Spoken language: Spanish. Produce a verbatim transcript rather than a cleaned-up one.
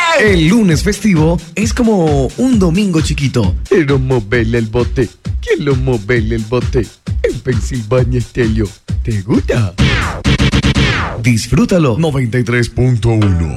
El lunes festivo es como un domingo chiquito. Quiero moverle el bote. Quiero moverle el bote. En Pensilvania Estéreo. ¿Te gusta? Disfrútalo. noventa y tres punto uno